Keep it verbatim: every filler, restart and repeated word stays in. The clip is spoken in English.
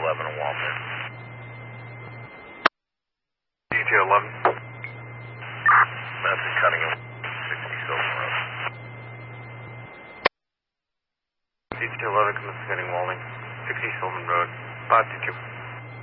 eleven on Walnut. D J eleven. Madison Cunningham, sixty Sylvan Road. D J eleven, commence heading Walling, sixty Sylvan Road, five two two.